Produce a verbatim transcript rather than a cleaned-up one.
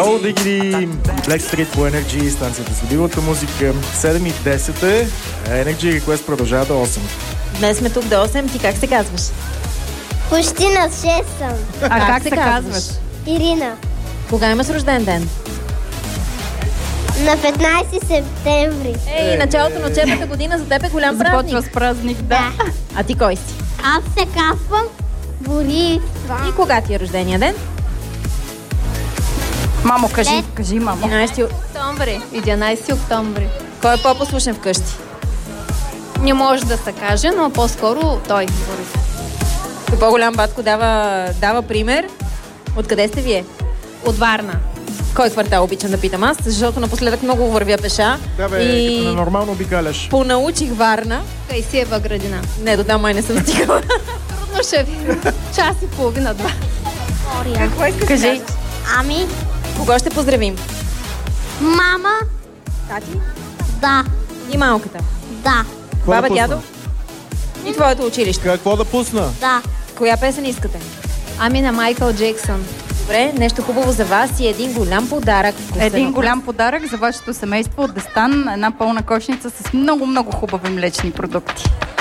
О, Дигиди, Blackstreet по Energy, станцията с любимата музика. седем и десет е, Energy Request продължава до осем. Днес сме тук до осем, ти как се казваш? Почти на шест съм. А как, как се казваш? Ирина. Кога имаш рожден ден? На петнайсети септември. Ей, началото на учебната година за теб е голям празник. Започва с празник, да. А ти кой си? Аз се казвам Борисова. И кога ти е рождения ден? Мамо, кажи, Лет. кажи, мамо. единайсети Октомври. единайсети октомври. Кой е по-послушен вкъщи? Не може да се каже, но по-скоро той. Той по-голям батко дава, дава пример. Откъде сте вие? От Варна. Кой квартал обичам да питам аз, защото напоследък много вървя пеша. Да бе, и като нормално обикаляш. понаучих Варна. Кайсиева градина. Не, до там май не съм стигала. Трудно ще ви. Час и половина, два. Какво искаш? Кажи. Ами, Кого ще поздравим? мама, Тати? да, И малката. да, Какво Баба, да пусна? дядо? И твоето училище. Какво да пусна? да. Коя песен искате? Ами на Майкъл Джексън. Добре, нещо хубаво за вас и един голям подарък. Един голям подарък за вашето семейство от Дестан. Една пълна кошница с много-много хубави млечни продукти.